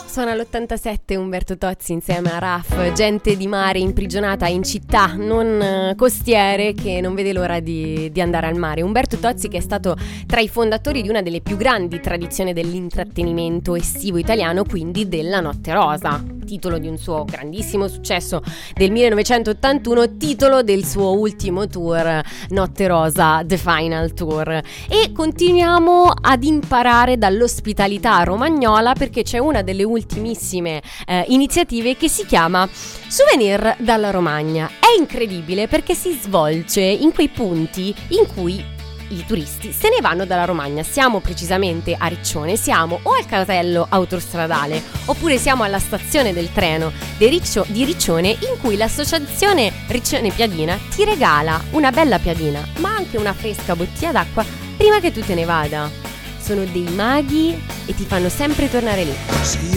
Suona l'87 Umberto Tozzi insieme a Raf, gente di mare imprigionata in città non costiere che non vede l'ora di andare al mare. Umberto Tozzi, che è stato tra i fondatori di una delle più grandi tradizioni dell'intrattenimento estivo italiano, quindi della Notte Rosa, titolo di un suo grandissimo successo del 1981, titolo del suo ultimo tour, Notte Rosa The Final Tour. E continuiamo ad imparare dall'ospitalità romagnola, perché c'è una delle ultimissime iniziative che si chiama Souvenir dalla Romagna. È incredibile perché si svolge in quei punti in cui i turisti se ne vanno dalla Romagna. Siamo precisamente a Riccione, siamo o al casello autostradale oppure siamo alla stazione del treno di Riccione, in cui l'associazione Riccione Piadina ti regala una bella piadina, ma anche una fresca bottiglia d'acqua prima che tu te ne vada. Sono dei maghi e ti fanno sempre tornare lì.